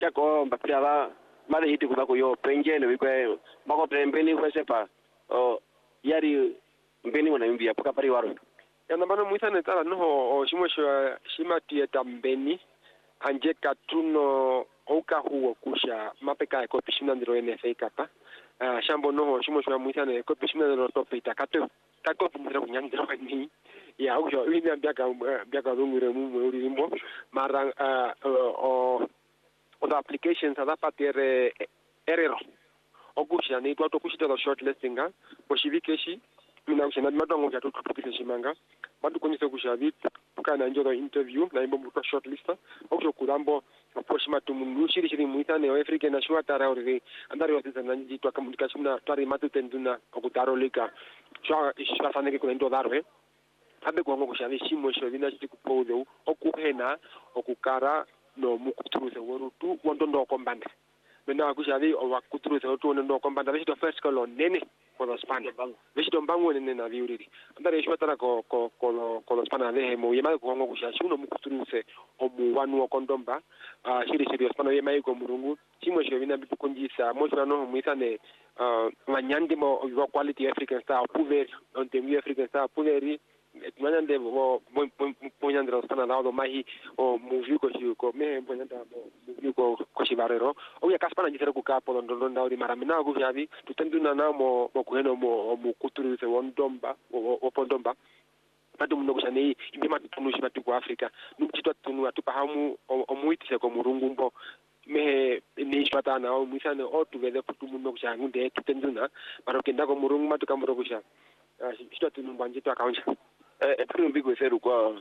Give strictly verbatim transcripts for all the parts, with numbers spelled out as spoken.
ya ko mbapira mara hiti kuba ko yo pengene wikwe mako pembeni kwa sepa o yari mbeni wana mbia poka pari waro ya nambano muisane tala no o shimo shimati ya tambeni anje katuno oka huo kusha mapeka ko pishina ndiro N F A kapa uh, shambo no shimo shwa muisane ko pishina ndiro topita kato kako kumira kunyandira kwani ya ujo wini ambiaka ambiaka ngure mu uri mbo mara uh, uh, o the applications ada patere error ogusha ni twa to kushita the shortlisting ha boshivikeshi mina kushina madongo ya to tukisa shimanga badu konyese kushavi kana njo the interview na imbo mutwa shortlista ogusha kurambo poshima tumundu shiri shiri muita ne Africa na shwa tara ori andari wazisa nanji twa communication na tari matu tenduna okutaro lika shwa shwa saneke kuna ndo darwe abe kwa ngo shavi shimo shwa vina chiti kupouzo okuhena okukara no mukutruze worutu wondondo kombanda mena kushavi o kutruze wotu ndo kombanda vishito first colon nene ko the span vishito mbangu nene na viuriri andare shwatara ko ko ko ko span lehe mo yema ko ngo kushashi uno mukutruze o mu wanu kondomba ah shiri shiri span yema ko murungu chimwe shwe bina bitu konjisa mo shwa no muisane ah manyandi mo yo quality African star puveri on temi African star puveri manyande mo ponyandra span na do mahi o movie ko shi ko me ponyanda mo movie ko ko shibarero o ya kaspana jitera ku kapo ndo ndo ndawri maramina ko javi tutenduna na mo mo kuheno mo mo kuturu se wondomba o pondomba padu muno kushani imbima tunushi batu ko Africa numchitwa tunu atupa hamu o muitise ko murungumbo me ni shwata na o misane o together putu muno kushangu de tutenduna barokenda ko murungu matu kamuro kusha shitwa tunu banjitwa kaunja eh tunu bigo seru kwa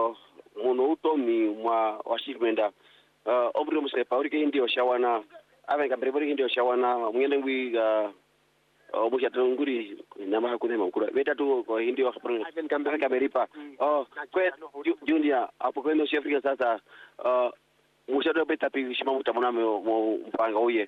mono utomi mwa washimenda uh obri muse paurike indio shawana avenga brevori indio shawana mwene ngwi obusha tunguri nama kunema kura beta tu ko indio afro kambe kameripa oh kwe junior hapo kwenda Afrika sasa uh mushado beta pi shima mutamona mo mpanga oye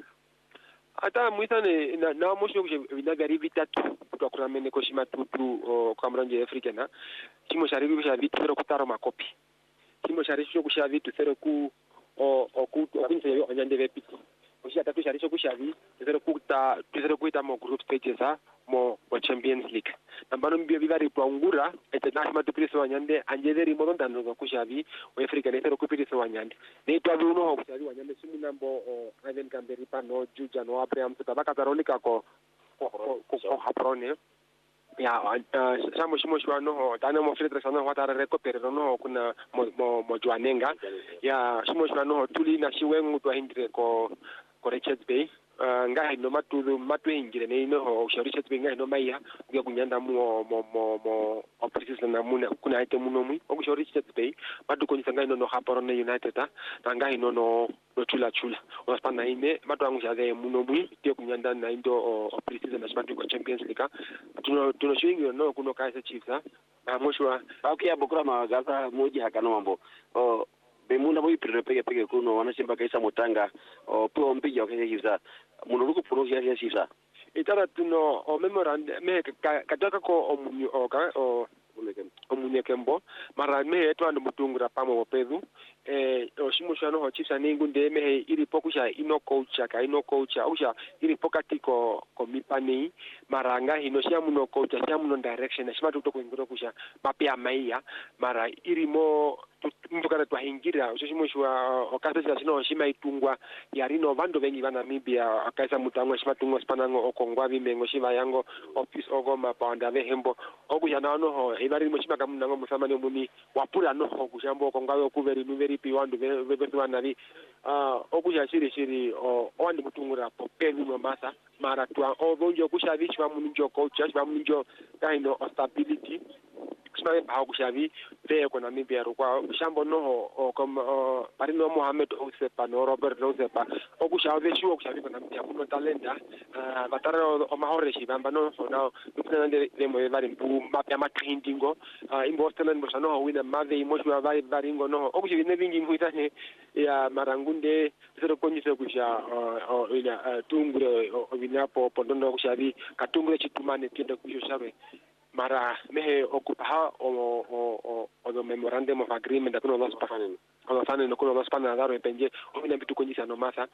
ata muitane na na mosho kusha gari vitatu kwa kuna mene ko shima tutu kwa mranje Afrika na kimo sharibi kusha vitu zero kutaro makopi kimo sharibi kusha vitu zero ku o o ku okinse yo anyande vepiti kusha tatu sharibi kusha vi zero kuta zero kuita mo group stages ha mo wa Champions League nambano mbio vivari plongura international tuprise wanyande anjezeri mo ndando kusha vi o Afrika ne zero kupise wanyande ne to avi uno kusha vi wanyande simu nambo o Ivan Kamberi pano juja no Abraham tabaka tarolika ko ko ko haprone ya samo shimo shwa no dana mo filtre sana watara recopere no kuna mo mo jwanenga ya shimo shwa no tuli na shiwengu to hindire ko ko Richards Bay ngai no matu matu ingire ne no Richards Bay ngai no maya kuya kunyanda mu mo mo mo opposition na muna kuna ite muno mu o Richards Bay matu ko ngai no no haporone United ta ngai no no no chula chula o spana ine matu angu ya de muno mu tie kunyanda na indo opposition na spatu ko Champions League tuno tuno shwingi no kuno Kaizer Chiefs ha na mwisho bakia bokura magaza moja hakano mambo o bemunda boy pege pege kuno wanashimba kaisa motanga o po mpija okeye hiza munuruku proje ya hiza itara tuno o memorandum me kataka ko o munyo o ka o omunyekembo mara me eto ando mutungura pamo opedu eh o shimusha no chisa ningu nde me iri pokusha ino coach ka ino coach ausha iri pokati ko ko mipani maranga hino sha muno coach sha muno direction shima tuto kwingiro kusha mapia maiya mara iri mo mtukana twa hingira ushimushwa okasa sino shima itungwa yarino vando vengi bana mibia akaisa mutango shima tungo spanango okongwa bimengo shiva yango office ogoma panda vehembo okusha naano ho ibari mo shima kamunango musamani muni wapura no okushambo okongwa okuveri nuveri pi wandu vevetwa navi ah okusha shiri shiri o wandi mutungura popelu no masa mara twa ovonjo kusha vichwa munjo coach shwa munjo kind of stability sima ba kushavi ve ko na mibia kwa shambo no o kom parino Mohamed Osepa no Robert Osepa o kushavi shuo kushavi ko na mibia kuno talenta batara o mahore shibamba no so now nupena de de mo vari mpu mapya matrindingo imbo stelen mo no wina mave emotional vari varingo no o kushavi ne vingi muitane ya marangunde zero konyise kusha o ina tungure o vinapo pondondo kushavi katungure chitumane tiende kushawe mara mehe okupa ha o o o o memorandum of agreement akuno los pafaneni kwa mfano no kuna maspana daro penje omina bitu konyisa no masa